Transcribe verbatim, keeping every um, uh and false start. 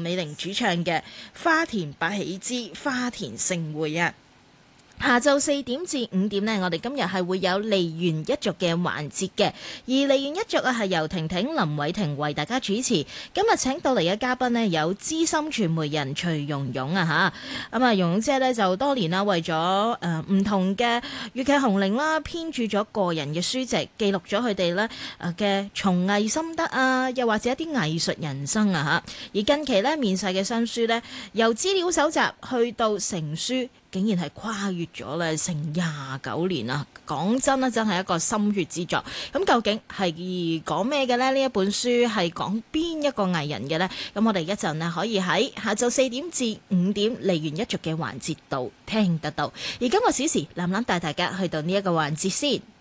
美玲主唱嘅《花田百喜之花田盛會》啊。下晝四點至五點呢，我哋今日係會有梨園一族嘅環節嘅，而梨園一族啊係由婷婷、林偉婷為大家主持。今日請到嚟嘅嘉賓呢，有資深傳媒人徐蓉蓉啊吓，咁啊蓉蓉姐呢，就多年啦為咗誒唔同嘅粵劇紅伶啦編著咗個人嘅書籍，記錄咗佢哋呢誒嘅從藝心得啊，又或者一啲藝術人生啊吓。而近期呢，面世嘅新書呢，由資料搜集去到成書，竟然係跨越咗咧成廿九年啊！講真啦，真係一個心血之作。咁究竟係講咩嘅呢？呢一本書係講邊一個藝人嘅呢？咁我哋一陣呢可以喺下晝四點至五點梨園一族嘅環節度聽得到。而今個小時，藍藍帶大家去到呢一個環節先。